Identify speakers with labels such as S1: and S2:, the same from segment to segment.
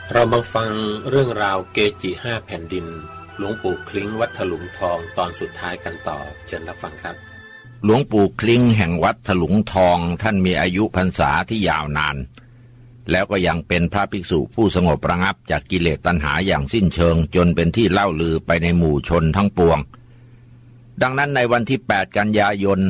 S1: เรามาฟังเรื่องราวเกจิ5แผ่นดินหลวงปู่คลิ้งวัดถลุงทองตอนสุดท้ายกันต่อเชิญรับฟังครับ
S2: หลวงปู่คลิ้งแห่งวัดถลุงทองท่านมีอายุพรรษาที่ยาวนานแล้วก็ยังเป็นพระภิกษุผู้สงบระงับจากกิเลสตัณหาอย่างสิ้นเชิงจนเป็นที่เล่าลือไปในหมู่ชนทั้งปวงดังนั้นในวันที่8กันยายน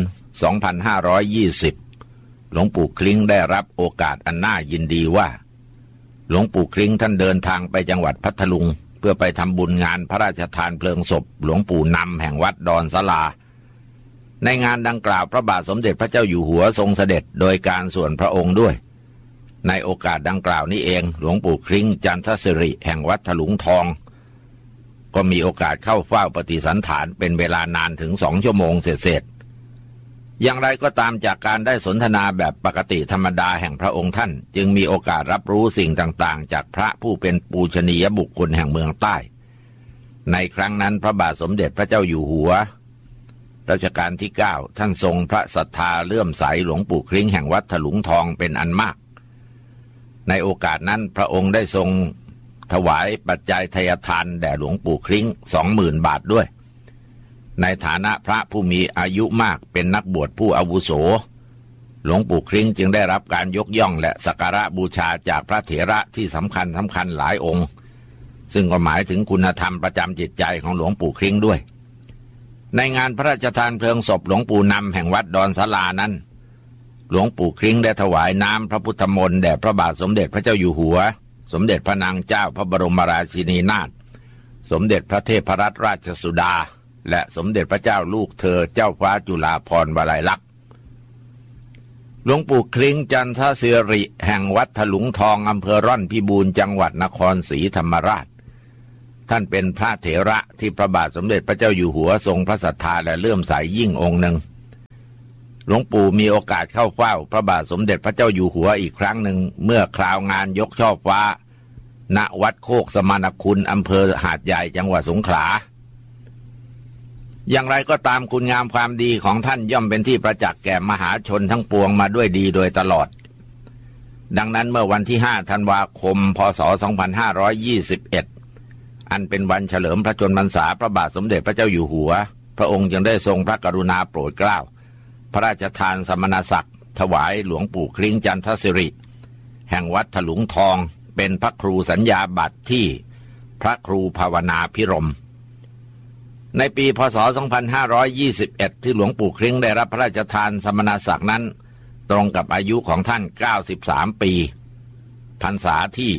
S2: 2520หลวงปู่คลิ้งได้รับโอกาสอันน่ายินดีว่าหลวงปู่คลิ้งท่านเดินทางไปจังหวัดพัทลุงเพื่อไปทำบุญงานพระราชทานเพลิงศพหลวงปู่นำแห่งวัดดอนศาลาในงานดังกล่าวพระบาทสมเด็จพระเจ้าอยู่หัวทรงเสด็จโดยการส่วนพระองค์ด้วยในโอกาสดังกล่าวนี้เองหลวงปู่คลิ้งจันทศิริแห่งวัดถลุงทองก็มีโอกาสเข้าเฝ้าปฏิสันถานเป็นเวลานานถึง2 ชั่วโมงเศษอย่างไรก็ตามจากการได้สนทนาแบบปกติธรรมดาแห่งพระองค์ท่านจึงมีโอกาสรับรู้สิ่งต่างๆจากพระผู้เป็นปูชนียบุคคลแห่งเมืองใต้ในครั้งนั้นพระบาทสมเด็จพระเจ้าอยู่หัวรัชกาลที่9ท่านทรงพระศรัทธาเลื่อมใสหลวงปู่คลิ้งแห่งวัดถลุงทองเป็นอันมากในโอกาสนั้นพระองค์ได้ทรงถวายปัจจัยทายทานแด่หลวงปู่คลิ้ง 20,000 บาทด้วยในฐานะพระผู้มีอายุมากเป็นนักบวชผู้อาวุโสหลวงปู่คลิ้งจึงได้รับการยกย่องและสักการะบูชาจากพระเถระที่สำคัญหลายองค์ซึ่งก็หมายถึงคุณธรรมประจำจิตใจของหลวงปู่คลิ้งด้วยในงานพระราชทานเพลิงศพหลวงปู่นำแห่งวัดดอนศาลานั้นหลวงปู่คลิ้งได้ถวายน้ำพระพุทธมนต์แด่พระบาทสมเด็จพระเจ้าอยู่หัวสมเด็จพระนางเจ้าพระบรมราชินีนาถสมเด็จพระเทพรัตนราชสุดาและสมเด็จพระเจ้าลูกเธอเจ้าฟ้าจุฬาภรณ์วลัยลักษณ์หลวงปู่คลิ้งจันทศิริแห่งวัดถลุงทองอำเภอร่อนพิบูลจังหวัดนครศรีธรรมราชท่านเป็นพระเถระที่พระบาทสมเด็จพระเจ้าอยู่หัวทรงพระศรัทธาและเลื่อมใสยิ่งองค์หนึ่งหลวงปู่มีโอกาสเข้าเฝ้าพระบาทสมเด็จพระเจ้าอยู่หัวอีกครั้งหนึ่งเมื่อคราวงานยกช่อฟ้าณวัดโคกสมานคุณอำเภอหาดใหญ่จังหวัดสงขลาอย่างไรก็ตามคุณงามความดีของท่านย่อมเป็นที่ประจักษ์แก่มหาชนทั้งปวงมาด้วยดีโดยตลอดดังนั้นเมื่อวันที่5 ธันวาคมพ.ศ. 2521อันเป็นวันเฉลิมพระชนมพรรษาพระบาทสมเด็จพระเจ้าอยู่หัวพระองค์จึงได้ทรงพระกรุณาโปรดเกล้าพระราชทานสมณศักดิ์ถวายหลวงปู่คลิ้งจันทศิริแห่งวัดถลุงทองเป็นพระครูสัญญาบัตรที่พระครูภาวนาภิรมย์ในปีพ.ศ. 2521ที่หลวงปู่คลิ้งได้รับพระราชทานสมณศักดิ์นั้นตรงกับอายุของท่าน93 ปีพรรษาที่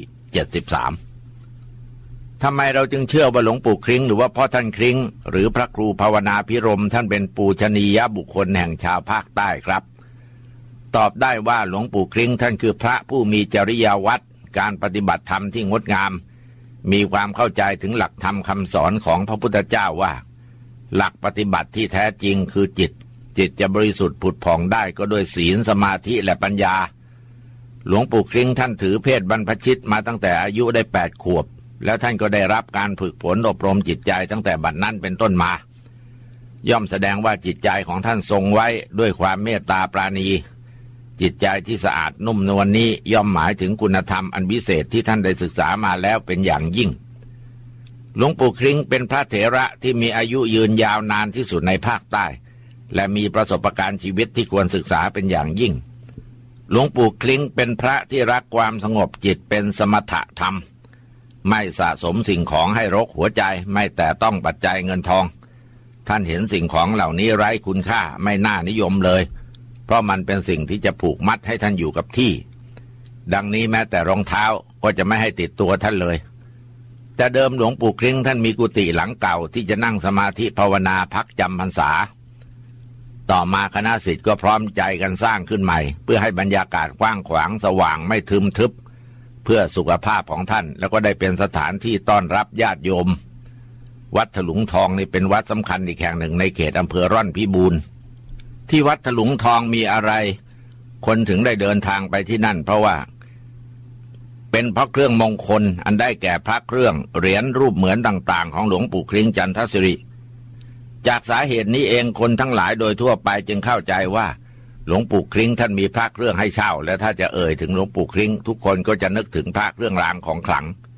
S2: 73ทำไมเราจึงเชื่อว่าหลวงปู่คลิ้งหรือว่าพ่อท่านคลิ้งหรือพระครูภาวนาภิรมย์ท่านเป็นปูชนียบุคคลแห่งชาวภาคใต้ครับตอบได้ว่าหลวงปู่คลิ้งท่านคือพระผู้มีจริยวัตรการปฏิบัติธรรมที่งดงามมีความเข้าใจถึงหลักธรรมคำสอนของพระพุทธเจ้าว่าหลักปฏิบัติที่แท้จริงคือจิตจะบริสุทธิ์ผุดผ่องได้ก็ด้วยศีลสมาธิและปัญญาหลวงปู่คลิ้งท่านถือเพศบรรพชิตมาตั้งแต่อายุได้8 ขวบแล้วท่านก็ได้รับการฝึกฝนอบรมจิตใจตั้งแต่บัดนั้นเป็นต้นมาย่อมแสดงว่าจิตใจของท่านทรงไว้ด้วยความเมตตาปราณีจิตใจที่สะอาดนุ่มนวลนี้ย่อมหมายถึงคุณธรรมอันวิเศษที่ท่านได้ศึกษามาแล้วเป็นอย่างยิ่งหลวงปู่คลิ้งเป็นพระเถระที่มีอายุยืนยาวนานที่สุดในภาคใต้และมีประสบการณ์ชีวิตที่ควรศึกษาเป็นอย่างยิ่งหลวงปู่คลิ้งเป็นพระที่รักความสงบจิตเป็นสมถะธรรมไม่สะสมสิ่งของให้รกหัวใจไม่แต่ต้องปัจจัยเงินทองท่านเห็นสิ่งของเหล่านี้ไร้คุณค่าไม่น่านิยมเลยเพราะมันเป็นสิ่งที่จะผูกมัดให้ท่านอยู่กับที่ดังนี้แม้แต่รองเท้าก็จะไม่ให้ติดตัวท่านเลยแต่เดิมหลวงปู่คลิ้งท่านมีกุฏิหลังเก่าที่จะนั่งสมาธิภาวนาพักจำพรรษาต่อมาคณะศิษย์ก็พร้อมใจกันสร้างขึ้นใหม่เพื่อให้บรรยากาศกว้างขวางสว่างไม่ทึมทึบเพื่อสุขภาพของท่านแล้วก็ได้เป็นสถานที่ต้อนรับญาติโยมวัดถลุงทองนี่เป็นวัดสำคัญอีกแห่งหนึ่งในเขตอำเภอร่อนพิบูลที่วัดถลุงทองมีอะไรคนถึงได้เดินทางไปที่นั่นเพราะว่าเป็นพระเครื่องมงคลอันได้แก่พระเครื่องเหรียญรูปเหมือนต่างๆของหลวงปู่คลิ้งจันทศิริจากสาเหตุนี้เองคนทั้งหลายโดยทั่วไปจึงเข้าใจว่าหลวงปู่คลิ้งท่านมีพระเครื่องให้เช่าและถ้าจะเอ่ยถึงหลวงปู่คลิ้งทุกคนก็จะนึกถึงพระเครื่องรางของขลัง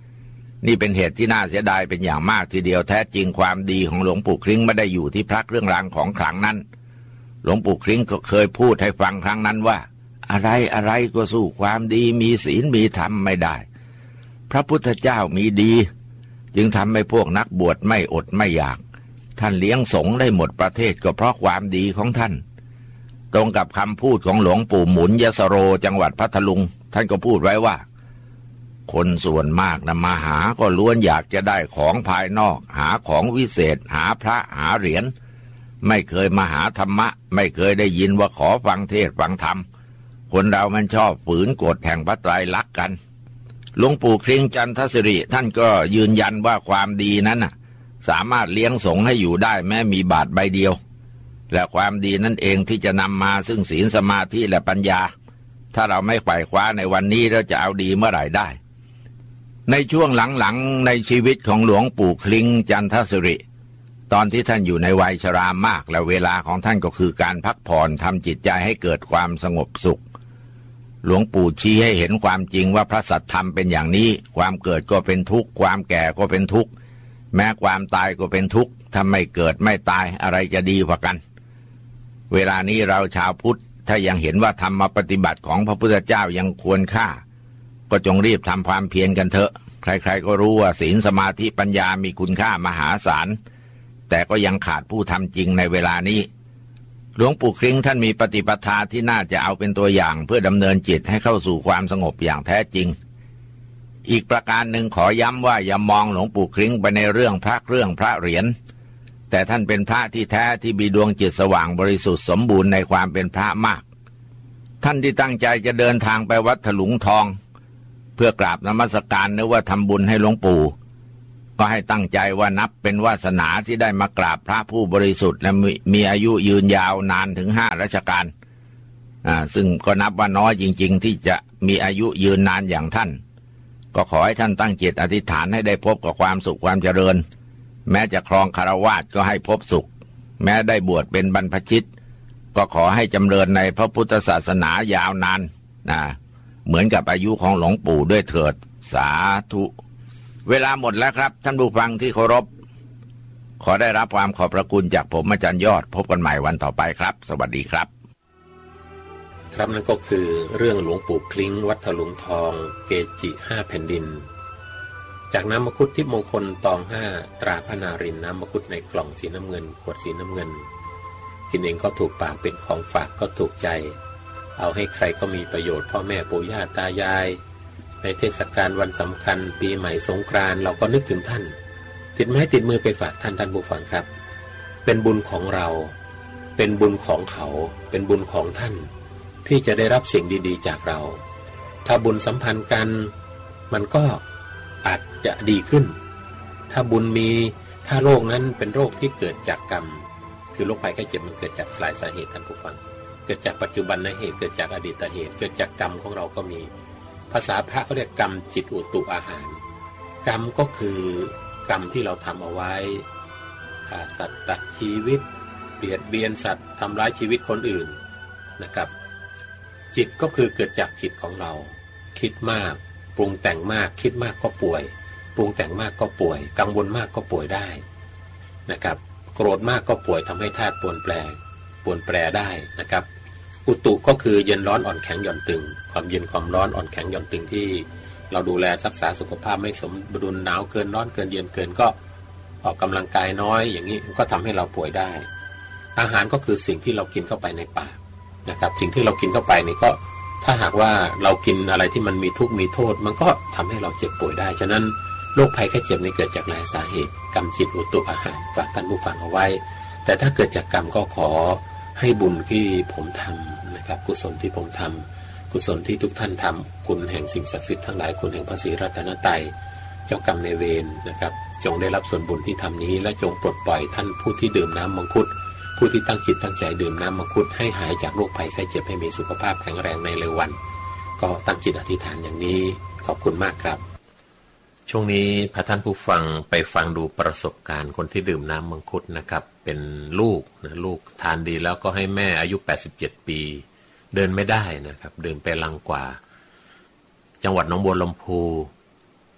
S2: นี่เป็นเหตุที่น่าเสียดายเป็นอย่างมากทีเดียวแท้จริงความดีของหลวงปู่คลิ้งไม่ได้อยู่ที่พระเครื่องรางของขลังนั้นหลวงปู่คลิ้งก็เคยพูดให้ฟังครั้งนั้นว่าอะไรก็สู้ความดีมีศีลมีธรรมไม่ได้พระพุทธเจ้ามีดีจึงทำให้พวกนักบวชไม่อดไม่อยากท่านเลี้ยงสงฆ์ได้หมดประเทศก็เพราะความดีของท่านตรงกับคำพูดของหลวงปู่หมุนยสโรจังหวัดพัทลุงท่านก็พูดไว้ว่าคนส่วนมากนะมาหาก็ล้วนอยากจะได้ของภายนอกหาของวิเศษหาพระหาเหรียญไม่เคยมาหาธรรมะไม่เคยได้ยินว่าขอฟังเทศน์ฟังธรรมคนเรามันชอบฝืนกฎแห่งพระไตรลักษณ์กันหลวงปู่คลิ้งจันทศิริท่านก็ยืนยันว่าความดีนั้นน่ะสามารถเลี้ยงสงฆ์ให้อยู่ได้แม้มีบาทใบเดียวและความดีนั่นเองที่จะนำมาซึ่งศีลสมาธิและปัญญาถ้าเราไม่ไขว่คว้าในวันนี้เราจะเอาดีเมื่อไหร่ได้ในช่วงหลังๆในชีวิตของหลวงปู่คลิ้งจันทศิริตอนที่ท่านอยู่ในวัยชรามากและเวลาของท่านก็คือการพักผ่อนทำจิตใจให้เกิดความสงบสุขหลวงปู่ชี้ให้เห็นความจริงว่าพระสัทธรรมเป็นอย่างนี้ความเกิดก็เป็นทุกข์ความแก่ก็เป็นทุกข์แม้ความตายก็เป็นทุกข์ถ้าไม่เกิดไม่ตายอะไรจะดีกว่ากันเวลานี้เราชาวพุทธถ้ายังเห็นว่าธรรมปฏิบัติของพระพุทธเจ้ายังควรค่าก็จงรีบทำความเพียรกันเถอะใครๆก็รู้ว่าศีลสมาธิปัญญามีคุณค่ามหาศาลแต่ก็ยังขาดผู้ทำจริงในเวลานี้หลวงปู่คลิ้งท่านมีปฏิปทาที่น่าจะเอาเป็นตัวอย่างเพื่อดำเนินจิตให้เข้าสู่ความสงบอย่างแท้จริงอีกประการหนึ่งขอย้ำว่าอย่ามองหลวงปู่คลิ้งไปในเรื่องพระเครื่องพระเหรียญแต่ท่านเป็นพระที่แท้ที่มีดวงจิตสว่างบริสุทธิ์สมบูรณ์ในความเป็นพระมากท่านที่ตั้งใจจะเดินทางไปวัดถลุงทองเพื่อกราบนมัสการหรือว่าทำบุญให้หลวงปู่ก็ให้ตั้งใจว่านับเป็นวาสนาที่ได้มากราบพระผู้บริสุทธิ์และมีอายุยืนยาวนานถึง5 รัชกาลซึ่งก็นับว่าน้อยจริงๆที่จะมีอายุยืนนานอย่างท่านก็ขอให้ท่านตั้งจิตอธิษฐานให้ได้พบกับความสุขความเจริญแม้จะครองคฤหัสถ์ก็ให้พบสุขแม้ได้บวชเป็นบรรพชิตก็ขอให้จำเริญในพระพุทธศาสนายาวนานเหมือนกับอายุของหลวงปู่ด้วยเถิดสาธุเวลาหมดแล้วครับท่านผู้ฟังที่เคารพขอได้รับความขอบพระคุณจากผมอาจารย์ยอดพบกันใหม่วันต่อไปครับสวัสดีครับ
S1: ครับนั่นก็คือเรื่องหลวงปู่คลิ้งวัดถลุงทองเกจิ5 แผ่นดินจากน้ำมังคุดทิพย์มงคลตอง5ตราพระนารินน้ำมังคุดในกล่องสีน้ำเงินขวดสีน้ำเงินกินเองก็ถูกปากเป็นของฝากก็ถูกใจเอาให้ใครก็มีประโยชน์พ่อแม่ปู่ย่าตายายในเทศกาลวันสำคัญปีใหม่สงกรานต์เราก็นึกถึงท่านติดไม้ติดมือไปฝากท่านผู้ฟังครับเป็นบุญของเราเป็นบุญของเขาเป็นบุญของท่านที่จะได้รับสิ่งดีๆจากเราถ้าบุญสัมพันธ์กันมันก็อาจจะดีขึ้นถ้าบุญมีถ้าโรคนั้นเป็นโรคที่เกิดจากกรรมคือโรคภัยไข้เจ็บมันเกิดจากหลายสาเหตุท่านผู้ฟังเกิดจากปัจจุบันเหตุเกิดจากอดีตเหตุเกิดจากกรรมของเราก็มีภาษาพระเขาเรียกกรรมจิตอุตุอาหารกรรมก็คือกรรมที่เราทำเอาไว้ฆ่าสัตว์ตัดชีวิตเบียดเบียนสัตว์ทำร้ายชีวิตคนอื่นนะครับจิตก็คือเกิดจากจิตของเราคิดมากปรุงแต่งมากคิดมากก็ป่วยปรุงแต่งมากก็ป่วยกังวลมากก็ป่วยได้นะครับโกรธมากก็ป่วยทำให้ธาตุปรวนแปรได้นะครับอุตุก็คือเย็นร้อนอ่อนแข็งหย่อนตึงความเย็นความร้อนอ่อนแข็งหย่อนตึงที่เราดูแลรักษาสุขภาพไม่สมดุลหนาวเกินร้อนเกินเย็นเกินก็ออกกำลังกายน้อยอย่างนี้ก็ทำให้เราป่วยได้อาหารก็คือสิ่งที่เรากินเข้าไปในปากนะครับสิ่งที่เรากินเข้าไปนี่ก็ถ้าหากว่าเรากินอะไรที่มันมีทุกข์มีโทษมันก็ทำให้เราเจ็บป่วยได้ฉะนั้นโรคภัยไข้เจ็บนี่เกิดจากหลายสาเหตุกรรมจิตอุตุอาหารฝากท่านผู้ฟังเอาไว้แต่ถ้าเกิดจากกรรมก็ขอให้บุญที่ผมทำนะครับกุศลที่ผมทำกุศลที่ทุกท่านทำคุณแห่งสิ่งศักดิ์สิทธิ์ทั้งหลายคุณแห่งพระศรีรัตนตรัยเจ้ากรรมนายเวรนะครับจงได้รับส่วนบุญที่ทำนี้และจงปลดปล่อยท่านผู้ที่ดื่มน้ำมังคุดผู้ที่ตั้งจิตตั้งใจดื่มน้ำมังคุดให้หายจากโรคภัยไข้เจ็บให้มีสุขภาพแข็งแรงในเร็ววันก็ตั้งจิตอธิษฐานอย่างนี้ขอบคุณมากครับช่วงนี้พาท่านผู้ฟังไปฟังดูประสบการณ์คนที่ดื่มน้ำมังคุดนะครับเป็นลูกทานดีแล้วก็ให้แม่อายุ87 ปีเดินไม่ได้นะครับเดินไปลังกว่าจังหวัดหนองบัวลำพู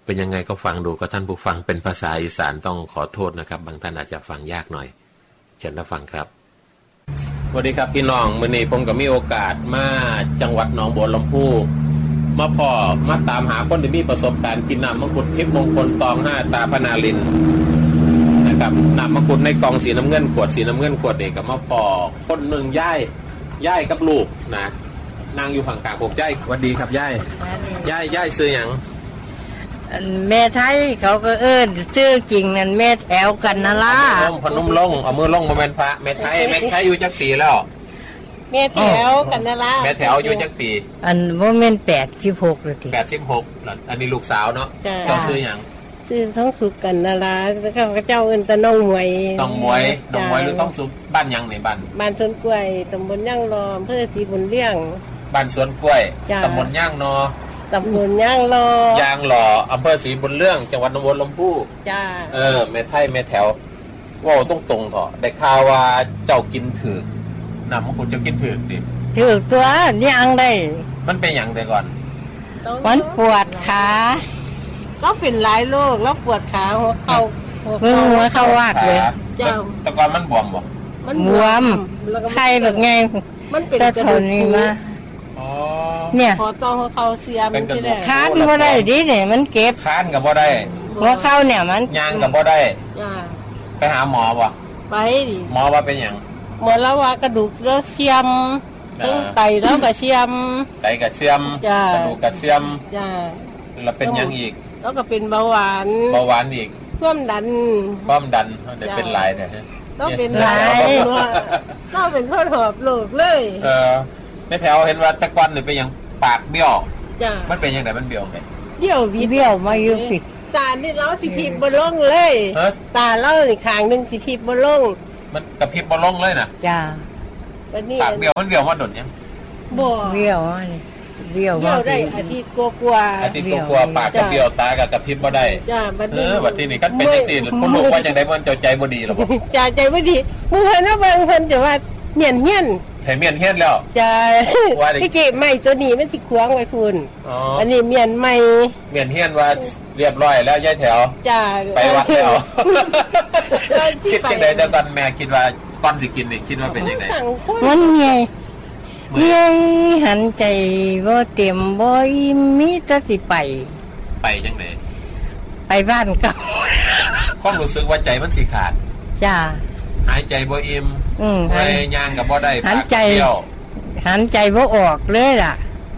S1: เป็นยังไงก็ฟังดูก็ท่านผู้ฟังเป็นภาษาอีสานต้องขอโทษนะครับบางท่านอาจจะฟังยากหน่อยเชิญรับฟังครับสวัสดีครับพี่น้องมื้อนี้ผมก็มีโอกาสมาจังหวัดหนองบัวลำพูมาตามหาคนที่มีประสบการณ์กินน้ำมังคุดทิพย์มงคลตอง5ตาพนารินนะครับน้ำมังคุดในกล่องสีน้ำเงินขวดนี่ก็มาพอคนหนึ่งย่ายกับลูกนะนั่งอยู่ฝั่งกลางผมย่ายสวัสดีครับย่ายซื้อหยัง
S3: แม่ไทยเขาก็ชื่อจริงนั่นแม่แถวกันนะล่ะ
S1: พนมลงเอามือลงบ่แม่นพระแม่ไทยอยู่จักปีแล้ว
S3: แม่แถวกันนะล่ะ
S1: แม่แถวอยู่จักปี
S3: อันบ่แม่น86เลยที
S1: 86อันนี้ลูกสาวเนาะเจ้าซื้อหยัง
S3: ซื้อท้องสุกกันนะล่ะแล้วก็เจ้าตะน้องหวย
S1: หรือท้องสุกบ้านยังในบ้าน
S3: สวนกล้วยตำบลย่างรออำเภอศรีบุญเลี้ยง
S1: บ้านสวนกล้วยตำบลย่างนอ
S3: ตำบลย่างหล่อ
S1: อำเภอศรีบุญเรื่องจังหวัดหนองบัวลำพู
S3: จ้า
S1: แม่ไทยแม่แถวว่าตรงๆเถอะได้ข่าวว่าเจ้ากินถือกน้ำมังคุดเจ้ากินถือกดิ
S3: ถือกตัวย่างได้
S1: มันเป็นอย่างแต่ก่อน
S3: มันปวดขาก็เป็นหลายโรคแล้วปวดขาหัวเข่าวากเลย
S1: เจ้าแต่ก่อนมันบวมบ่
S3: มันบวมไข้แบบไงมันเป็นกระดูกมาเนี่ยพอต้องหัวเข่าเสียมันที่แรกค้านบ่ได้ดิเนี่ยมันเก็บ
S1: ค้านกับบ่ได้
S3: หัวเข่าเนี่ยมัน
S1: ย่างกับบ่ได้ไปหาหมอบ่
S3: ไปดิ
S1: หมอว่าเป็นอย่าง
S3: หมอแล้วว่ากระดูกเราเสียมทั้งไตแล้วก็เสียม
S1: ไตก็เสียมกระดูกก็เสียมแล้วเป็นอย่างอีก
S3: แล้วก็เป็นเบาหวาน
S1: อีก
S3: ความดัน
S1: ได้เป็นหลายแต่
S3: ต้องเป็นหลายต้องเป็นข้อหอบโรคเลย
S1: ในแถวเห็นว่าตะกอนนี่เป็นอย่างปากเบี้ยวมันเป็นอย่างไรมันเบี้ยวไง
S3: เบี้ยวมาอยู่สิตานี่เราสิพิบบนล่องเลยตาเราอีกข้างนึงสิพิบบนล่อง
S1: มันกระพริบบนล่องเลยนะ
S3: จ้า
S1: ปากเบี้ยวมันเบี้ยวมาโดดยัง
S3: บ่เบี้ยวได้อาทิตย์กว่า
S1: ปากกระเบี้ยวตากับกระพริบบ่ได้
S3: จ้า
S1: บัดนี้นี่กันเป็นจังซี่คนลูกว่าจังได๋มันใจบ่ดีหรอบ่
S3: ใจบ่ดีมื้อเพิ่นว่าเบิ่งเพิ่นจะว่าเมียนเฮียน
S1: ให้เมียนเฮียนแล้ว
S3: จ้าที่เก็บใหม่ตัวนี้มันสิขวางไว้พุ่นอันนี้เมียนใหม่
S1: เมียนเฮียนว่าเรียบร้อยแล้วยายแถว
S3: จ้า
S1: ไปวัดแล้วคิดจังได๋แต่ก่อนแม่คิดว่าก่อนสิกินนี่คิดว่าเป็นจังได๋
S3: มันไงหันใจบ่เต็มบ่อิ่มมีแต่สิไป
S1: จังได๋
S3: ไปบ้านเก่า
S1: ความรู้สึกว่าใจมันสิขาด
S3: จ้า
S1: หายใจบ่อิ่มไปย่างก็บ่ได้
S3: หันใจบ่ออกเลยล่ะ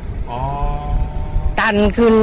S3: ตันขึ้น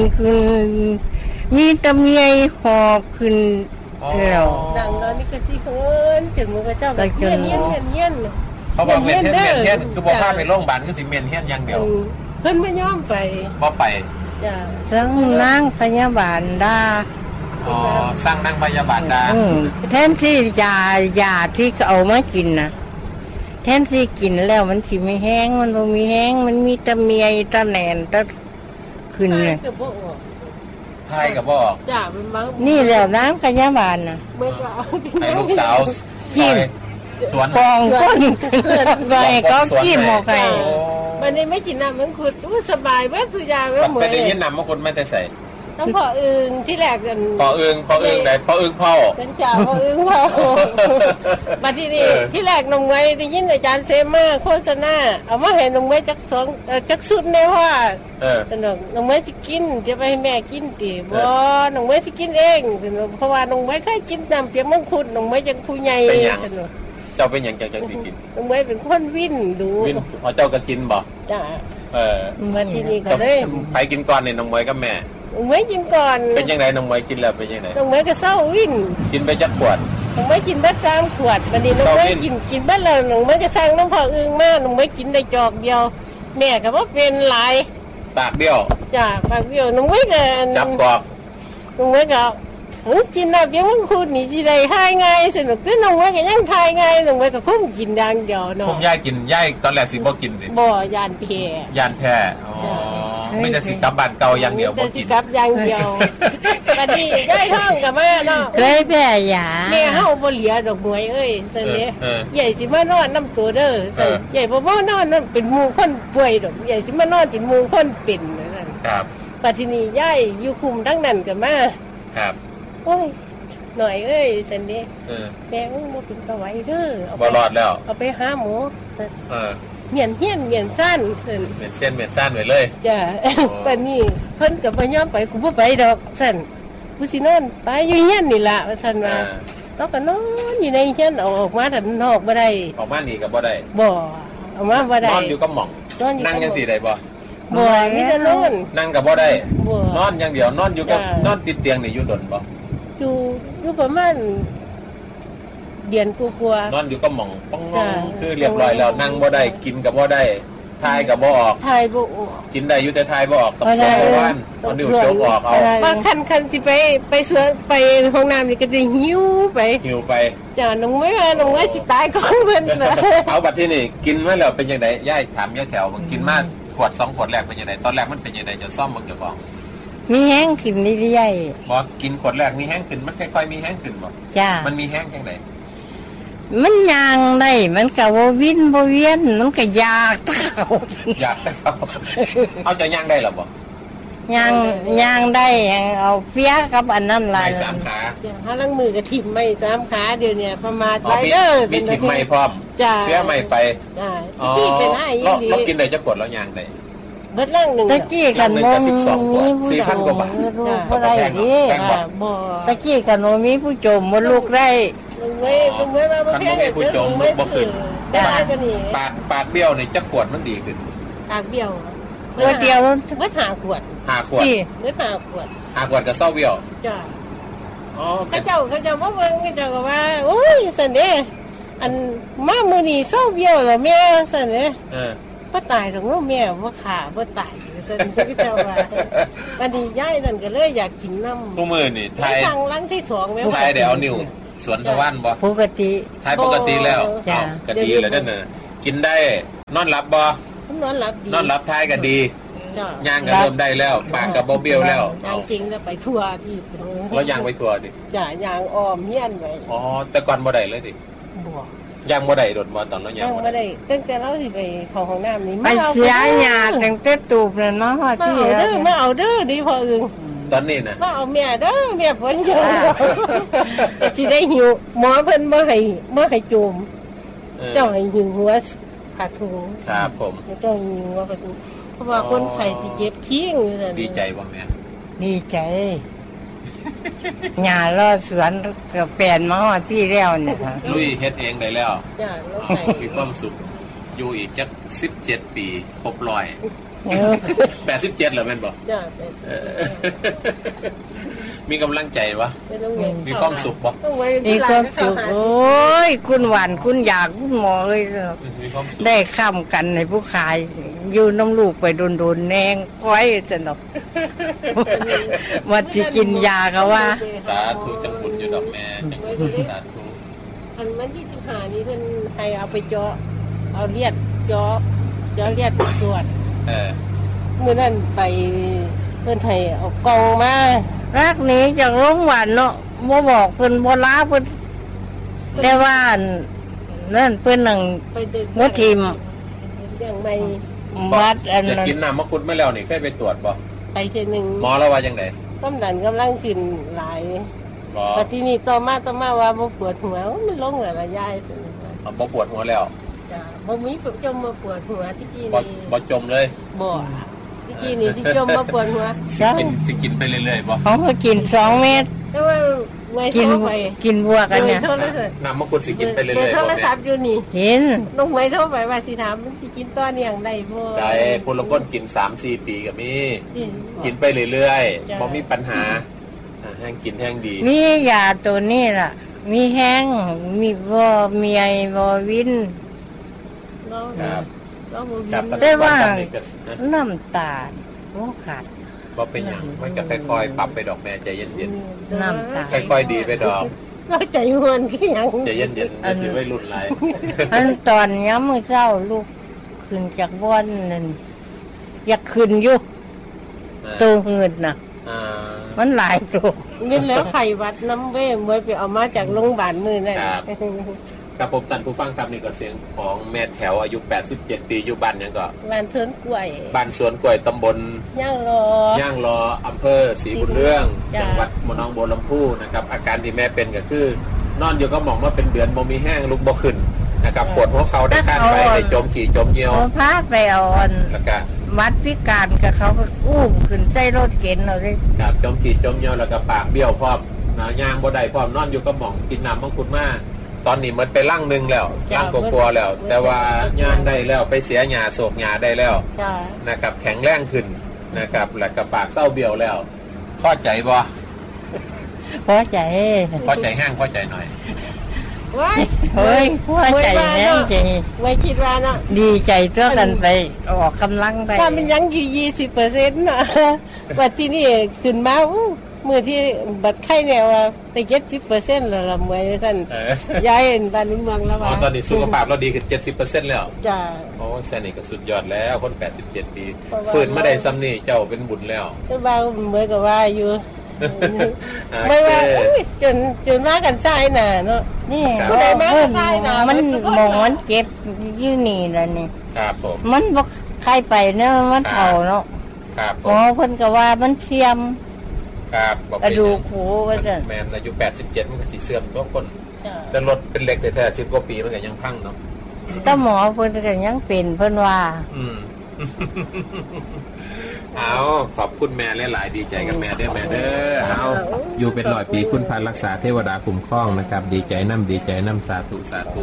S3: มีตะเมียหอบขึ้นแล้วดังแล้วนี่ก็สิเพิ่นจนมื้อก็เจ้าเฮียน
S1: เขาบอกเมียนเฮียนคือบ่พาไปโรงพยาบาลคือสิเมียนเฮียนอย่างเดียว
S3: เพิ่นบ่ยอมไป
S1: บ่ไป
S3: จ้ะสั่งนางพยาบาลด่า
S1: สั่งนางพยาบาลด่า
S3: แทนที่ยาที่เอามากินนะแทนที่กินแล้วมันสิไม่แห้งมันบ่มีแห้งมันมีตะเมียตะแหนนตะขึ้นเลย
S1: ทายกับบ่
S3: จ้ะนี่แหละนางพยาบาลน่ะ
S1: ให้ลูกสาว
S3: จิ้ม
S1: สวน
S3: กองก้นไปก็จิ้มออกไปมันนี่ไม่กินน้ำมังคุดสบายเว้ยสุยาเว้ย
S1: เหมือนไปได้ยินน้ำมังคุดไม่ได้ใส่
S3: ต้องพออึงที่แรกกัน
S1: พออึงไหนพออึงพ่อ
S3: เป็นจ่าพออึงพ่อมาที่นี่ที่แรกนงไว้ได้ยินอาจารย์เซม่าโฆษณาเอามาให้นงไว้จักสุดเลยว่านงไว้จะกินจะไปให้แม่กินตีบ่นงไว้จะกินเองเพราะว่านงไว้เคยกินน้ำเปียกมังคุดนงไว้จังผู้ใหญ่
S1: เจ้าเป็นอย่างจังสิกิน
S3: นงไว้เป็นคนวิ่นดู
S1: เจ้าก็กินบ่
S3: จ้ามาที่นี่ก็ได้
S1: ไปกินก่อนเนี่ยนงไว้กับแม่
S3: น้องไว้กินก่อน
S1: เป็นยังไงน้องไว้กินแล้วเป็นยังไง
S3: น้องไว้ก็เศร้าวิ่น
S1: กินไปจักขวด
S3: น้องไว้กินได้3 ขวดวันนี้น้องไว้กินบ้านเราน้องไว้จะสั่งน้องพ่ออึ้งมากน้องไว้กินได้จอกเดียวแม่ก็ว่าเป็นหลาย
S1: ปากเบี้ยว
S3: จ้าปากเบี้ยวน้องไว้ก็
S1: จับกอก
S3: น้องไว้ก็กินน้ำเพียงมังคุดนี่สิได้ทายง่ายสนุกแต่น้องไว้ก็ยังทายง่ายน้องไว้ก็คุ้มกินอย่างเดียวเนาะ
S1: ผมย่ายตอนแรกสิบ่กินสิ
S3: บ่ยานแพ้
S1: ไม่จะสิกลับบ้านเก่าอย่างเดียวบ่กิน
S3: กลับอย่างเดียวบัดนี้ได้ท้องกับแม่เนาะเคยแพ้ยาแม่เฮาบ่เหลือดอกมวยเอ้ยซั่นเด้ใหญ่สิมานอนน้ำตัวเด้อซั่นใหญ่บ่นอนนั่นเป็นหมู่คนป่วยดอกใหญ่สิมานอนเป็นหมู่คนเป็นนั่น
S1: ครับ
S3: ปัจจุบันย่ายอยู่คุมทั้งนั้นก็มา
S1: ครับ
S3: โอ้ยหน่อยเอ้ยสันนี้แม่มึงบ่เป็นตะไหวเด้อ
S1: บ่รอดแล้ว
S3: เอาไปหาหมอ เหมียนสั้นซั่น
S1: เหม็นเส้นเหม็นซ่านไว้เลย
S3: จ้ะปานนี้เพิ่นก็บ่ยอมไปกูบ่ไปดอกซั่นกูสินอนตายอยู่เฮียนนี่ล่ะว่าซั่นว่าเราก็นอนอยู่ในเฮียนเอาออกมาด้านนอกบ่ได้
S1: ออกมานี่ก็บ่ได้
S3: บ่เอามาบ่ได้
S1: นอนอยู่กับหม่องนั่งจังซี่ได้บ่
S3: บ่มีแต่นอน
S1: นั่งก็บ่ได้
S3: บ่
S1: นอนอย่างเดียวนอนอยู่กับนอนติดเตียงนี่อยู่ดนบ่
S3: อยู่ประมาณเดือนกว่าๆ
S1: นอนอยู่กับหม่องป้องงองคือเรียบร้อยแล้วนั่งบ่ได้กินก็บ่ได้ทายก็บ่ออก
S3: ทายบ่ออก
S1: กินได้อยู่แต่ทายบ่ออกต้องสวมวันเอานิ้วโจกออกเอา
S3: บางคันสิไปสวนไปห้องน้ำนี่ก็จะหิวไป
S1: หิวไป
S3: จ้ะน้องไม่ว่าน้องว่าสิตายก่อนเพิ่นน่ะ
S1: เอาบัดที่นี่กินมาแล้วเป็นจังได๋ยายถามยายแถวมันกินมาขวด2ขวดแรกเป็นจังได๋ตอนแรกมันเป็นจังได๋จะซ่อมบ่เจ้าของ
S4: มีแห้งขึ้นเรื่อย
S1: บ่กินขวดแรกมีแห้งขึ้นมันค่อยๆมีแห้งขึ้นบ่
S4: ๆจ้า
S1: มันมีแห้งจังได๋
S4: มันยางได้มันก็บ่วินบ่เวียนมันก็ยากเข้า
S1: อยากแต่เอาจะย่างได้หรอบ่
S4: ยางได้เอาเฟียกับอันนั้นล่ะ
S1: ไม่3ขา
S3: จ้ะหาลังมือก็ทิ่มไม่3ขาเดี๋ยวนี้ประมาท
S1: อ๋อ
S3: ไว้เด้อ
S1: มีทิพย์ไม่พร้อม
S3: จ้ะ
S1: เสียไม่ไป
S3: จ้ะ
S1: อ๋อ
S3: ที่เป็นให้อีหลี
S1: เรากินได้จะขวดแล้วย่างได้
S3: เบิดล่างหนึง
S4: ตะกี้กันบ่มีผู้
S1: 4,000 กว่าบาท
S4: ลูกบ่ได้ดิ
S1: แพงบ่
S3: บ่
S4: ตะกี้กันบ่มีผู้จมบ่ลูกได้
S3: ลุงไว้ว่าบ่แพง
S1: คันบ่มีผู้จมบ่ขึ้น
S3: ได้ก็นี่
S1: ปาดเบี้ยวนี่จะขวดมันดีขึ้น
S3: ตากเดียว
S4: ตัวเดียว
S3: เบิด5ขวด
S1: 5ขวด
S4: ที่
S3: เบิด5ขวด
S1: 5ขวดก็เศร้าเบี้ยว
S3: จ้ะ
S1: อ๋อ
S3: เขาเจ้ามาเบิ่งเขาเจ้าก็ว่าโอ้ยซั่นเด้อันมามื้อนี้เศร้าเบี้ยวแล้วแม่ซั่นเด้ บ่ตายดอกเนาะแม่บ่ฆ่าบ่ตายซั่นเขาเจ้าว่าบัดนี้ยายนั่นก็เลยอยากกินน้ำ
S1: ทุกมื้อนี่ไทย
S3: สั่งลังที่2แม่
S1: ไทยได้เอานิ้วสวนทวารบ่
S4: ปกติ
S1: ไทยปกติแล้ว
S4: จ้ะ
S1: ก็ดีแล้วนั่นน่ะกินได้นอนหลับบ่
S3: นอนหลับดี
S1: นอนหลับไทยก็ดี
S3: จ้ะ
S1: ย่างก็เริ่มได้แล้วปากก็บ่เบี้ยวแล้ว
S3: ย่างจริงแล้วไปทั่วพี่
S1: แล้วย่างไปทั่วดิ
S3: จ้ะย่างอ้อมเฮียนไว้
S1: อ๋อแต่ก่อนบ่ได้เลยดิ
S3: บ่
S1: ย่างบ่ได้โดดบ่ตอนเราย่า
S3: ย่าง ง
S1: บ่
S3: บ่
S1: ได้
S3: ได้ตั้งแต่เราสิไปเข้าห้องน้ำนี่
S4: ไปเสียหยาตั้งแต่ตูบนั่นมาฮอด
S3: มา
S4: ที่
S3: เอาเด้อมาเอาเด้อดีพออึง
S1: ตอนนี้นะ
S3: มาเอาแม่เด้อแม่เพิ่นอยู่สิได้หิวหมอเพิ่นบ่ให้จุ่ม เจ้าให้หิวหัวผ้าถุง
S1: ครับผม
S3: เจ้าหิวหัวผ้าถุงเพราะว่าคนไข้สิเจ็บทิ้งอยู่นั่น
S1: ดีใจบ่แม่
S4: ดีใจหญ้ารอสวนก็แปลนมาฮอดที่แล้วนี่ค่ะ
S1: ลุยเฮ็ดเองได้แล้ว
S3: จ้ะแล้วไข้
S1: มีความสุขอยู่อีกจัก17 ปีครบ100 87แล้วแม่นบ่
S3: จ้ะ
S1: มีกำลังใจวะ มีความสุขบ่
S3: ต้องไว้
S4: มีความสุขโอ้ยคุณหวานคุณอยากคุณหมอเลย
S1: มีความสุข
S4: ได้ข้ามกันในผู้ขายอยู่น้ำลูกไปโดนๆแนงก้อยสนกว่าที่กินยาก็ว่า
S1: สาธุจังบุญอยู่ดอกแม่จังบุญสาธุ
S3: อันมันที่15นี้เพิ่นให้เอาไปเจาะเอาเลือดเจาะเลือดตรวจ มื้อนั้นไปเพิ่นให้เอากล่องมา
S4: รักหนี้จากโรงพยาบาลเนาะบ่บอกเพิ่นบ่ลาเพิ่นแต่ว่านั่นเพิ่นนั่ง
S3: ไปดึก
S4: หัวทิ่ม
S3: อย่างไม่
S4: วัดอัน
S1: จะ
S4: นั้น
S1: กินน้ำมังคุดมาแล้วนี่เคยไปตรวจบ่
S3: ไปเทื่อนึง
S1: หมอแล้วว่าจังได๋
S3: ความดันกำลังขึ้นหลาย
S1: บ่
S3: พอที่นี่ต่อมาว่าบ่ปวดหัวมันลงแล้วล่ะยายซั่นน่ะ
S1: บ่ปวดหัวแล้ว
S3: จ้ะบ่มีจมมาปวดหัวที่กี้
S1: บ่
S3: นี่
S1: บ่จมเลย
S3: บ่ที่กี้นี่ที่จมมาปวดหัว
S4: เจ้า
S1: สิกินไปเรื่อยๆบ่
S4: เขาก็กิน2 เม็ด
S3: แต่ว่าเมื่อย
S4: กิน
S3: โทรไป
S4: กินบัวกันเนี่ย
S3: โทรศัพท์
S1: น้ำมังคุดสิกินไปเรื่
S3: เบ
S1: อ
S3: อย ร์
S1: ๆ
S3: โท
S1: บ่
S3: ร
S1: แม่
S3: ศัพท์อยู่นี่
S4: กิน
S3: น้องเมื่อยโทรไปว่าสิถามมันสิกินตอนอย่างใดบ่
S1: ได้คนละคนกิน 3-4 ปีก็มี กินไปเรื่อยๆบ่มีปัญหาแห้งกินแห้งดี
S4: มียาตัวนี้ล่ะ มีแห้งมีบ่มีไอบ่วิน
S1: ครับ
S3: เราบ่
S1: ครับ
S3: มี
S4: ได้ว่า
S1: ตอนนี้ก็นะ
S4: น้ำตาลบ่ขาด
S1: บ่เป็นหยังมันก็ค่อยๆปรับไปดอกแม่ใจเย็น
S4: น้ำตาล
S1: ๆค่อยๆดีไปดอก
S3: เราใจม่วนคือหยัง
S1: ใจเย็นๆอย่าสิไว้รุ่นหลาย
S4: อันตอนย้ำมื้อเช้าลูกขึ้นจากบ่อนนั่นอยากขึ้นอยู่ตัวหืดน่ะ
S1: อ่า
S4: มันหลายตัว
S3: นี่แล้วไข้หวัดน้ำเว้ยมวยไปเอามาจากโรงพยาบาลมื้อนั่น
S1: ครับ
S3: ไ
S1: ครับผมท่านผู้ฟังครับนี่ก็เสียงของแม่แถวอายุ87ปีอยู่บ้านยังก็
S3: บ้านสวนกล้วย
S1: บ้านสวนกล้วยตำบล
S3: ย่างรอ
S1: อำเภอศรีบุญเรื่องจังหวัดหนองบัวลำพูนะครับอาการที่แม่เป็นก็คือนอนอยู่ก็มองว่าเป็นเดือนบ่มีแห้งลุกบ่ขึ้นนะครับปวดหัวเข่าได้ข้างไปได้จมขี่จมเหี่ยว
S4: พาไปอ่อน
S1: แล้วก็
S4: มัดพิการกับเขาก็อุ้มขึ้นใส่รถเข็นเอาเลย
S1: ครับจมขี่จมเหี่ยวแล้วก็ปากเบี้ยวพร้อมย่างบ่ได้พร้อมนอนอยู่ก็มองกินน้ำมังคุดมาตอนนี้มันไปลั่งนึงแล้วลั่งกลัวๆแล้วแต่ว่าย่างได้แล้วไปเสียหญ้าโศกหญ้าได้แล้วนะครับแข็งแรงขึ้นนะครับแล้วก็ปากเศร้าเบี้ยวแล้วพอใจบ่
S4: พอใจ
S1: แห้งพอใจหน่อย
S4: เฮ้ยพอใจแห้งใจ
S3: ไม่คิดว่าเนาะ
S4: ดีใจตัวกันไปออกกำลังได้
S3: ถ้ามันยังอยู่ 20% นะว่าที่นี่ขึ้นมามือที่บัดไข้เนี่ยว่าแต่ 70% แล้วล่ะมวยซั่นย้ายบ้านเมืองแล้วว่า
S1: ตอนนี้สุขภาพเราดีขึ้น 70% แล้ว
S3: จ้า
S1: โอ้แซ่นี่ก็สุดยอดแล้วคน87ปีฟื้นมาได้ซ้ำนี่เจ้าเป็นบุญแล้ว
S3: แต่ว่าเหมือนกับว่าอยู่ไม่ว่าจนว่ากันใช่น่ะเนาะ
S4: นี่เพิ่นมันมองมันเจ็บอยู่นี่แล้วนี่
S1: ครับผม
S4: มันบ่ใครไปเนาะมันเฒ่าเนาะ
S1: ครับ
S4: อ๋อเพิ่นก็ว่ามันเทียม
S1: ครับ
S4: กระดูกหูว่าซั่น
S1: แม่นอายุ87มันก็สิเสื่อมตัวคนแต่รถเป็นเหล็กแท้ๆ10กว่าปีมันก็ยังพังเนาะ
S4: แต่หมอเพิ่นก็ยังเป็นเพิ่นว่า
S1: เอาขอบคุณแม่หลายๆดีใจกับแม่เด้อแม่เด้อเอาอยู่เป็น100ปีคุณพารักษาเทวดาคุ้มครองนะครับดีใจนำสาธุ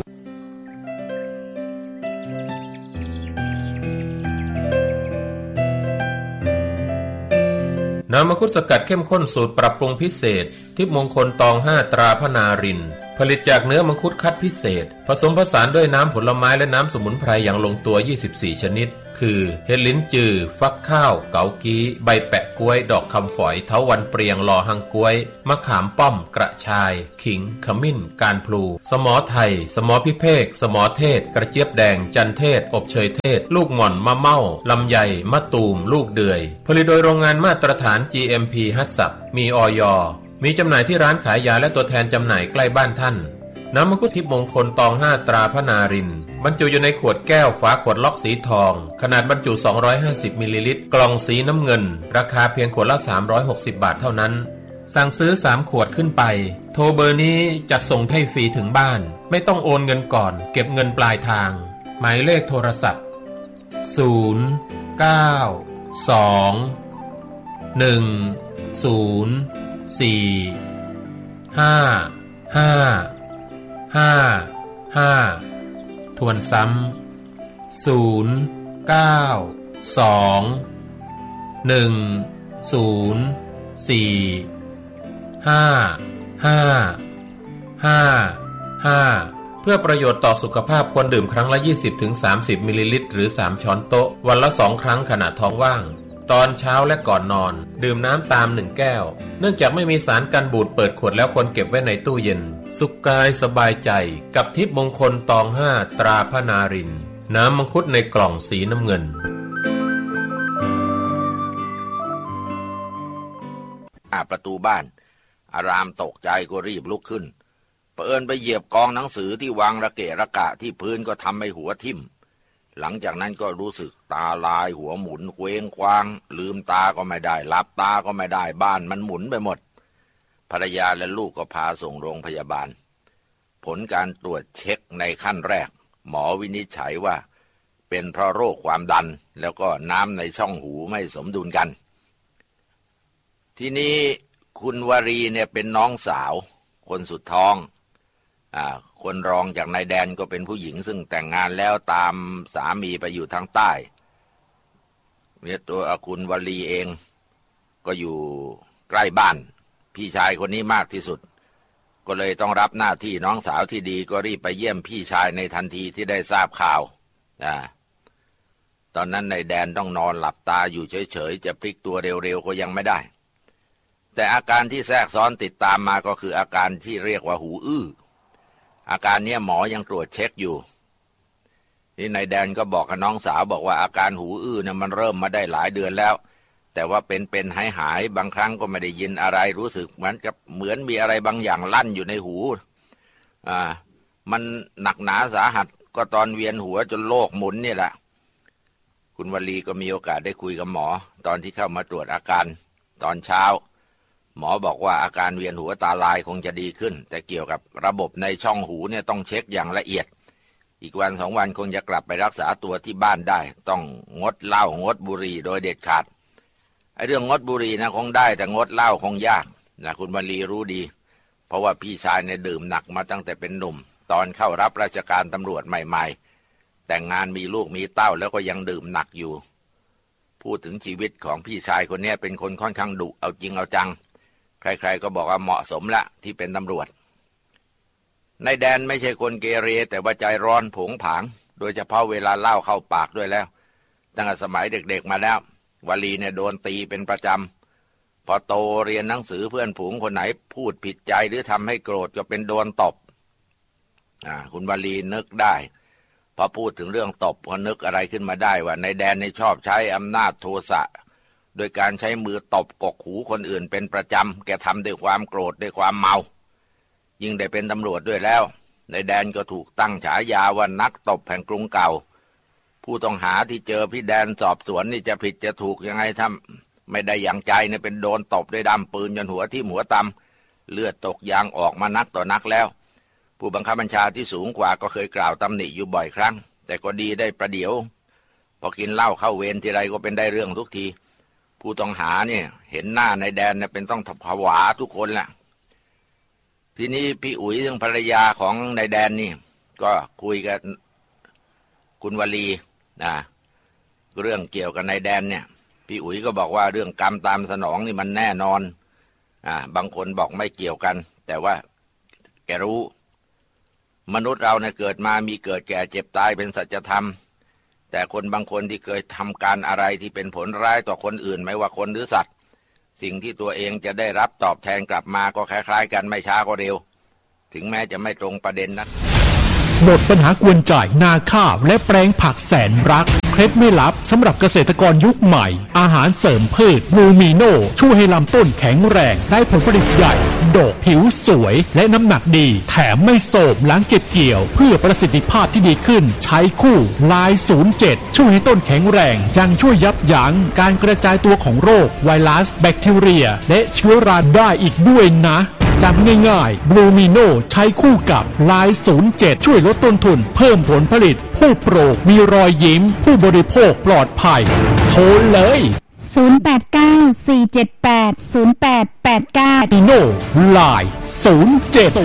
S1: น้ำมังคุดสกัดเข้มข้นสูตรปรับปรุงพิเศษทิพย์มงคลตอง5ตราพนารินผลิตจากเนื้อมังคุดคัดพิเศษผสมผสานด้วยน้ำผลไม้และน้ำสมุนไพรอย่างลงตัว24ชนิดคือเห็ดลิ้นจือฟักข้าวเกากี้ใบแปะกล้วยดอกคำฝอยเถาวัลย์เปรียงลอหังกล้วยมะขามป้อมกระชายขิงขมิ้นการพลูสมอไทยสมอพิเภกสมอเทศกระเจี๊ยบแดงจันเทศอบเชยเทศลูกหม่อนมะเม่าลำไยมะตูมลูกเดือยผลิตโดยโรงงานมาตรฐาน GMP ฮัตสับมีอย.มีจำหน่ายที่ร้านขายยาและตัวแทนจำหน่ายใกล้บ้านท่านน้ำมังคุดทิพย์มงคลตอง5ตราพนารินบรรจุอยู่ในขวดแก้วฝาขวดล็อกสีทองขนาดบรรจุ250มิลลิลิตรกล่องสีน้ำเงินราคาเพียงขวดละ360บาทเท่านั้นสั่งซื้อ3ขวดขึ้นไปโทรเบอร์นี้จัดส่งให้ฟรีถึงบ้านไม่ต้องโอนเงินก่อนเก็บเงินปลายทางหมายเลขโทรศัพท์0 9 2 1 0 4 5 5 5 ทวนซ้ำ0 9 2 1 0 4 5 5 5 เพื่อประโยชน์ต่อสุขภาพควรดื่มครั้งละ 20-30 มิลลิลิตรหรือ3ช้อนโต๊ะวันละ2ครั้งขณะท้องว่างตอนเช้าและก่อนนอนดื่มน้ำตาม1แก้วเนื่องจากไม่มีสารกันบูดเปิดขวดแล้วควรเก็บไว้ในตู้เย็นสุขกายสบายใจกับทิพย์มงคลตอง5ตราพนารินน้ำมังคุดในกล่องสีน้ำเงิน
S2: ประตูบ้านอารามตกใจก็รีบลุกขึ้นเผอิญไปเหยียบกองหนังสือที่วางระเกะระกะที่พื้นก็ทำให้หัวทิ่มหลังจากนั้นก็รู้สึกตาลายหัวหมุนเคว้งคว้างลืมตาก็ไม่ได้หลับตาก็ไม่ได้บ้านมันหมุนไปหมดภรรยาและลูกก็พาส่งโรงพยาบาลผลการตรวจเช็คในขั้นแรกหมอวินิจฉัยว่าเป็นเพราะโรคความดันแล้วก็น้ำในช่องหูไม่สมดุลกันทีนี้คุณวรีเนี่ยเป็นน้องสาวคนสุดท้องคนรองจากนายแดนก็เป็นผู้หญิงซึ่งแต่งงานแล้วตามสามีไปอยู่ทางใต้เนี่ยตัวคุณวลีเองก็อยู่ใกล้บ้านพี่ชายคนนี้มากที่สุดก็เลยต้องรับหน้าที่น้องสาวที่ดีก็รีบไปเยี่ยมพี่ชายในทันทีที่ได้ทราบข่าวตอนนั้นนายแดนต้องนอนหลับตาอยู่เฉยๆจะพลิกตัวเร็วๆก็ยังไม่ได้แต่อาการที่แทรกซ้อนติดตามมาก็คืออาการที่เรียกว่าหูอื้ออาการนี้หมอยังตรวจเช็คอยู่นี่นายแดนก็บอกกับน้องสาวบอกว่าอาการหูอื้อเนี่ยมันเริ่มมาได้หลายเดือนแล้วแต่ว่าเป็นหายบางครั้งก็ไม่ได้ยินอะไรรู้สึกเหมือนมีอะไรบางอย่างลั่นอยู่ในหูมันหนักหนาสาหัสก็ตอนเวียนหัวจนโลกหมุนนี่แหละคุณวลีก็มีโอกาสได้คุยกับหมอตอนที่เข้ามาตรวจอาการตอนเช้าหมอบอกว่าอาการเวียนหัวตาลายคงจะดีขึ้นแต่เกี่ยวกับระบบในช่องหูเนี่ยต้องเช็คอย่างละเอียดอีกวัน2 วันคงจะกลับไปรักษาตัวที่บ้านได้ต้องงดเหล้างดบุหรี่โดยเด็ดขาดไอ้เรื่องงดบุหรี่นะคงได้แต่งดเหล้าคงยากนะคุณวลีรู้ดีเพราะว่าพี่ชายเนี่ยดื่มหนักมาตั้งแต่เป็นหนุ่มตอนเข้ารับราชการตำรวจใหม่ๆแต่งงานมีลูกมีเต้าแล้วก็ยังดื่มหนักอยู่พูดถึงชีวิตของพี่ชายคนนี้เป็นคนค่อนข้างดุเอาจริงเอาจังใครๆก็บอกว่าเหมาะสมละที่เป็นตำรวจนายแดนไม่ใช่คนเกเรแต่ว่าใจร้อนผงผางโดยเฉพาะเวลาเล่าเข้าปากด้วยแล้วตั้งแต่สมัยเด็กๆมาแล้ววลีเนี่ยโดนตีเป็นประจำพอโตเรียนหนังสือเพื่อนฝูงคนไหนพูดผิดใจหรือทำให้โกรธก็เป็นโดนตบคุณวลีนึกได้พอพูดถึงเรื่องตบก็นึกอะไรขึ้นมาได้ว่านายแดนในชอบใช้อำนาจโทสะโดยการใช้มือตบกกหูคนอื่นเป็นประจำแกทำด้วยความโกรธด้วยความเมายิ่งได้เป็นตำรวจด้วยแล้วนายแดนก็ถูกตั้งฉายาว่านักตบแห่งกรุงเก่าผู้ต้องหาที่เจอพี่แดนสอบสวนนี่จะผิดจะถูกยังไงถ้าไม่ได้อย่างใจเนี่ยเป็นโดนตบด้วยด้ามปืนจนหัวทิ่มหัวตำเลือดตกยางออกมานักต่อนักแล้วผู้บังคับบัญชาที่สูงกว่าก็เคยกล่าวตำหนิอยู่บ่อยครั้งแต่ก็ดีได้ประเดี๋ยวพอกินเหล้าเข้าเวรทีไรก็เป็นได้เรื่องทุกทีผู้ต้องหาเนี่ยเห็นหน้านายแดนเนี่ยเป็นต้องผวาทุกคนแหละทีนี้พี่อุ๋ยซึ่งภรรยาของนายแดนนี่ก็คุยกับคุณวลีนะเรื่องเกี่ยวกับนายแดนเนี่ยพี่อุ๋ยก็บอกว่าเรื่องกรรมตามสนองนี่มันแน่นอนบางคนบอกไม่เกี่ยวกันแต่ว่าแกรู้มนุษย์เราเนี่ยเกิดมามีเกิดแก่เจ็บตายเป็นสัจธรรมแต่คนบางคนที่เคยทำการอะไรที่เป็นผลร้ายต่อคนอื่นไม่ว่าคนหรือสัตว์สิ่งที่ตัวเองจะได้รับตอบแทนกลับมาก็คล้ายๆกันไม่ช้าก็เร็วถึงแม้จะไม่ตรงประเด็นนะ
S5: หมดปัญหากวนจ่ายนาข้าวและแปลงผักแสนรักเคล็ดไม่ลับสำหรับเกษตรกรยุคใหม่อาหารเสริมพืชลูมิโนช่วยให้ลำต้นแข็งแรงได้ผลผลิตใหญ่ดกผิวสวยและน้ำหนักดีแถมไม่โสมหลังเก็บเกี่ยวเพื่อประสิทธิภาพที่ดีขึ้นใช้คู่ลาย07ช่วยให้ต้นแข็งแรงยังช่วยยับยั้งการกระจายตัวของโรคไวรัสแบคทีเรียและเชื้อราได้อีกด้วยนะจำง่ายๆบลูมิโนใช้คู่กับลาย07ช่วยลดต้นทุนเพิ่มผลผลิตผู้ปลูกมีรอยยิ้มผู้บริโภคปลอดภัยโทรเลย
S6: 089-478-0889
S5: มิโนลาย07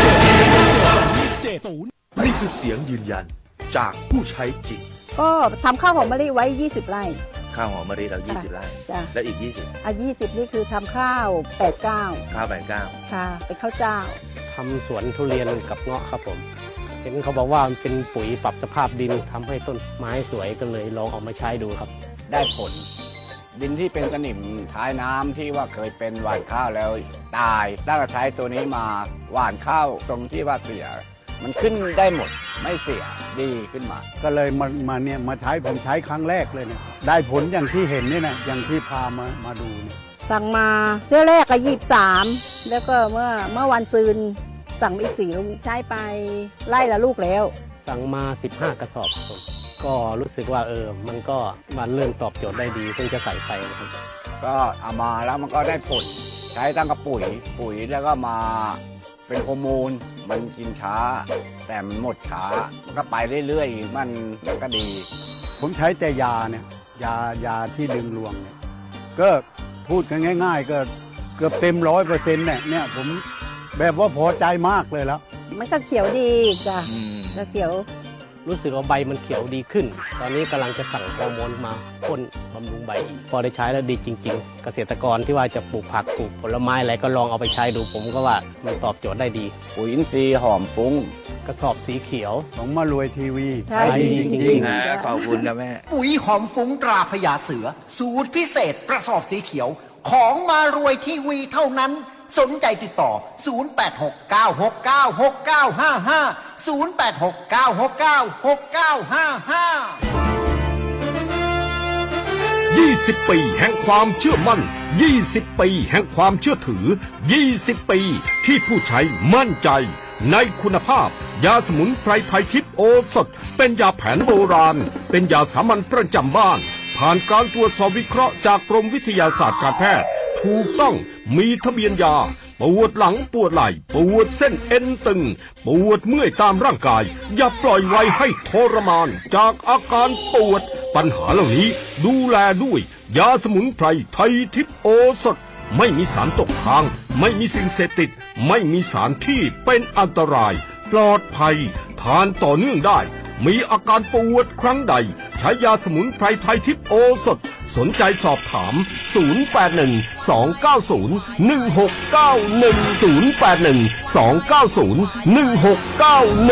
S7: นี่คือเสียงยืนยันจากผู้ใช้จริง
S6: ก็ทำข้าวหอมมะลิไว้20 ไร่
S7: ข้าวหอมมะลิเรา20 ไร่และอีก
S6: 20นี่คือทำข้าว89
S7: ข้าว89
S6: ค่ะเป็นข้าวเจ้า
S8: ทำสวนทุเรียนกับเงาะครับผมเห็นเขาบอกว่ามันเป็นปุ๋ยปรับสภาพดินทำให้ต้นไม้สวยก็เลยลองเอามาใช้ดูครับ
S2: ได้ผลดินที่เป็นสนิมท้ายน้ำที่ว่าเคยเป็นหว่านข้าวแล้วตายตั้งแต่ใช้ตัวนี้มาหว่านข้าวตรงที่ว่าเสียมันขึ้นได้หมดไม่เสียดีขึ้นมา
S9: ก็เลยมาใช้ผมใช้ครั้งแรกเลยเนี่ยได้ผลอย่างที่เห็นนี่นะอย่างที่พามาดูเนี่ย
S6: สั่งมาเที่ยวแรกก็23แล้วก็เมื่อวันซืนสั่งอีก4ลูกใช้ไปไล่ละลูกแล้ว
S8: สั่งมา15 กระสอบครับก็รู้สึกว่ามันก็มันเริ่มตอบโจทย์ได้ดีเพิ่งจะใส่ไปนะครับ
S2: ก็เอามาแล้วมันก็ได้ผลใช้ตั้งกับปุ๋ยแล้วก็มาเป็นฮอร์โมนมันกินช้าแต่มันหมดช้ามันก็ไปเรื่อยๆมันก็ดี
S9: ผมใช้แต่ยาเนี่ยยาที่ดึงรวงเนี่ยก็พูดกันง่ายๆก็เกือบเต็ม100%เนี่ยผมแบบว่าพอใจมากเลยแล้ว
S6: มันก็เขียวดีจ้ะก็เขียว
S8: รู้สึกว่าใบมันเขียวดีขึ้นตอนนี้กำลังจะสั่งฮอร์โมนมาพ่นบำรุงใบพอได้ใช้แล้วดีจริงๆเกษตรกรที่ว่าจะปลูกผักปลูกผลไม้อะไรก็ลองเอาไปใช้ดูผมก็ว่ามันตอบโจทย์ได้ดี
S2: ปุ๋ยอินทรีย์หอมฟุ้ง
S8: กระสอบสีเขียว
S9: ของมารวยทีวี
S6: ใช่ดีจริง
S7: ๆขอบคุณครับแม่
S10: ปุ๋ยหอมฟุ้งตราพญาเสือสูตรพิเศษกระสอบสีเขียวของมารวยทีวีเท่านั้นสนใจติดต่อ0869696955
S5: 20 ปีแห่งความเชื่อมั่น20 ปีแห่งความเชื่อถือ20 ปีที่ผู้ใช้มั่นใจ
S11: ในคุณภาพยาสมุนไพรไทยทิพย์โอสถเป็นยาแผนโบราณเป็นยาสามัญประจำบ้านผ่านการตรวจสอบวิเคราะห์จากกรมวิทยาศาสตร์การแพทย์ถูกต้องมีทะเบียนยาปวดหลังปวดไหล่ปวดเส้นเอ็นตึงปวดเมื่อยตามร่างกายอย่าปล่อยไว้ให้ทรมานจากอาการปวดปัญหาเหล่านี้ดูแลด้วยยาสมุนไพรไทยทิพย์โอสถไม่มีสารตกค้างไม่มีสิ่งเสพติดไม่มีสารที่เป็นอันตรายปลอดภัยทานต่อเนื่องได้มีอาการปวดครั้งใดใช้ยาสมุนไพรไทยทิพย์โอสถสนใจสอบถาม081-290-1691 081-290-1691